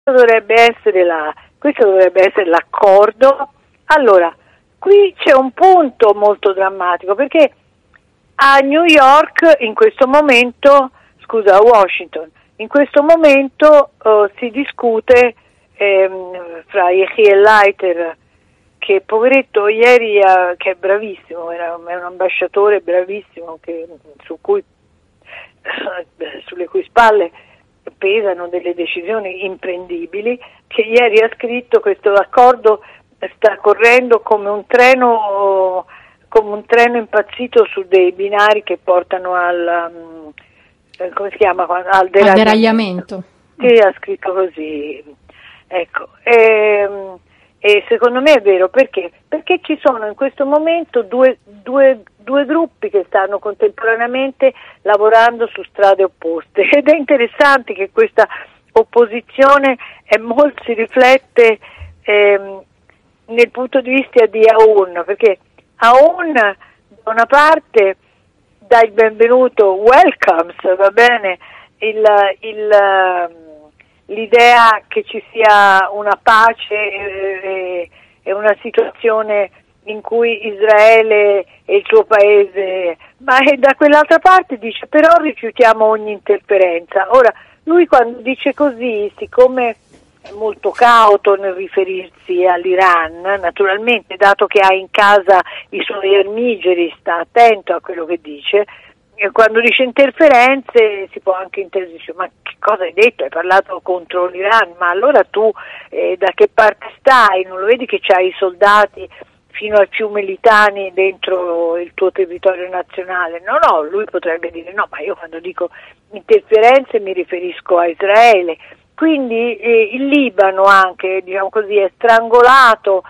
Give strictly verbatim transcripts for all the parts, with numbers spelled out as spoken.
dovrebbe essere la, questo dovrebbe essere l'accordo. Allora, qui c'è un punto molto drammatico, perché a New York in questo momento, scusa, a Washington, in questo momento uh, si discute ehm, fra Yechiel Leiter, che poveretto ieri, uh, che è bravissimo, era, è un ambasciatore bravissimo, che, su cui, sulle cui spalle pesano delle decisioni imprendibili, che ieri ha scritto: questo accordo sta correndo come un treno come un treno impazzito su dei binari che portano al um, come si chiama al deragliamento. deragliamento. Sì, ha scritto così, ecco. E, e secondo me è vero, perché? Perché ci sono in questo momento due, due, due gruppi che stanno contemporaneamente lavorando su strade opposte, ed è interessante che questa opposizione è molto, si riflette ehm, nel punto di vista di Aoun, perché Aoun da una parte dà il benvenuto, welcomes, va bene, il, il, l'idea che ci sia una pace e, e una situazione in cui Israele e il suo paese, ma da quell'altra parte dice però rifiutiamo ogni interferenza. Ora, lui quando dice così, siccome è molto cauto nel riferirsi all'Iran, naturalmente, dato che ha in casa i suoi armigeri, sta attento a quello che dice, e quando dice interferenze si può anche interrompere: ma che cosa hai detto? Hai parlato contro l'Iran? Ma allora tu eh, da che parte stai? Non lo vedi che c'hai i soldati fino al fiume Litani dentro il tuo territorio nazionale? No, no, lui potrebbe dire no, ma io quando dico interferenze mi riferisco a Israele. Quindi eh, il Libano anche, diciamo così, è strangolato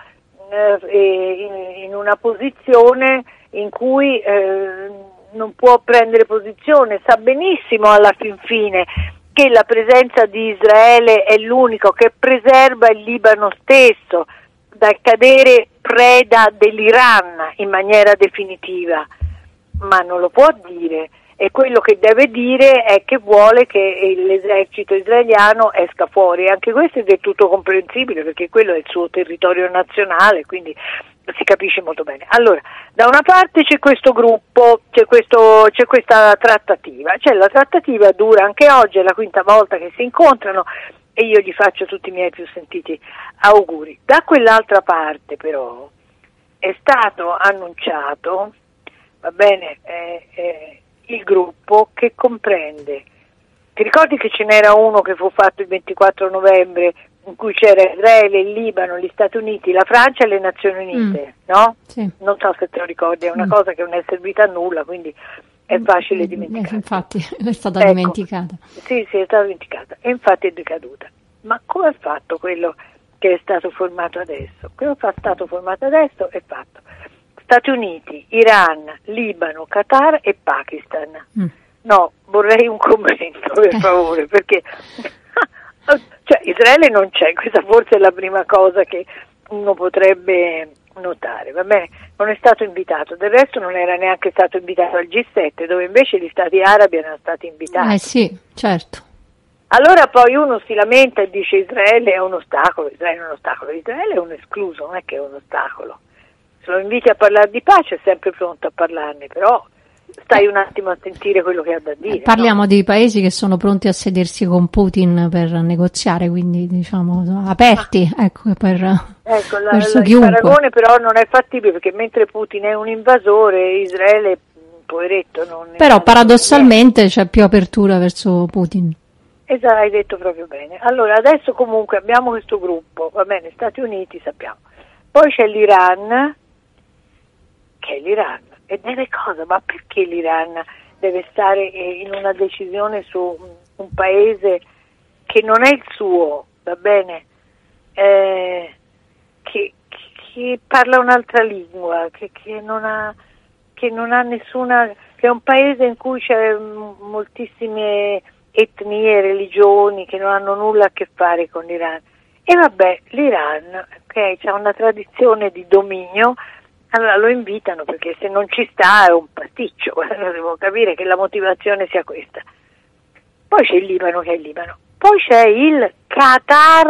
eh, in, in una posizione in cui eh, non può prendere posizione. Sa benissimo alla fin fine che la presenza di Israele è l'unico che preserva il Libano stesso dal cadere preda dell'Iran in maniera definitiva, ma non lo può dire. E quello che deve dire è che vuole che l'esercito israeliano esca fuori. Anche questo è del tutto comprensibile, perché quello è il suo territorio nazionale, quindi si capisce molto bene. Allora, da una parte c'è questo gruppo, c'è, questo, c'è questa trattativa, cioè la trattativa dura anche oggi, è la quinta volta che si incontrano e io gli faccio tutti i miei più sentiti auguri. Da quell'altra parte però è stato annunciato, va bene, eh, eh, il gruppo che comprende, ti ricordi che ce n'era uno che fu fatto il ventiquattro novembre in cui c'era Israele, il Libano, gli Stati Uniti, la Francia e le Nazioni Unite, mm. no? Sì. Non so se te lo ricordi, è una mm. cosa che non è servita a nulla, quindi è facile dimenticare. Infatti è stata ecco, dimenticata. Sì, sì, è stata dimenticata e infatti è decaduta. Ma come è fatto quello che è stato formato adesso? Quello che è stato formato adesso è fatto Stati Uniti, Iran, Libano, Qatar e Pakistan. Mm. No, vorrei un commento per favore, perché cioè Israele non c'è, questa forse è la prima cosa che uno potrebbe notare, va bene? Non è stato invitato, del resto non era neanche stato invitato al G sette, dove invece gli stati arabi erano stati invitati. Eh sì, certo. Allora poi uno si lamenta e dice Israele è un ostacolo, Israele è un ostacolo, Israele è un escluso, non è che è un ostacolo. Se lo inviti a parlare di pace è sempre pronto a parlarne, però stai un attimo a sentire quello che ha da dire. Parliamo no? di paesi che sono pronti a sedersi con Putin per negoziare, quindi diciamo aperti, ah. ecco, per ecco, la, verso la, il chiunque. paragone però non è fattibile, perché mentre Putin è un invasore, Israele, poveretto, non è. Però paradossalmente c'è più apertura verso Putin. Esatto, hai detto proprio bene. Allora, adesso comunque abbiamo questo gruppo, va bene, Stati Uniti sappiamo. Poi c'è l'Iran, che è l'Iran. E deve cosa? Ma perché l'Iran deve stare in una decisione su un paese che non è il suo, va bene? Eh, che, che parla un'altra lingua, che, che, non ha, che non ha nessuna... che è un paese in cui c'è moltissime etnie, religioni che non hanno nulla a che fare con l'Iran. E vabbè, l'Iran, ok, c'ha una tradizione di dominio. Allora lo invitano, perché se non ci sta è un pasticcio, devo capire che la motivazione sia questa. Poi c'è il Libano, che è il Libano. poi c'è il Qatar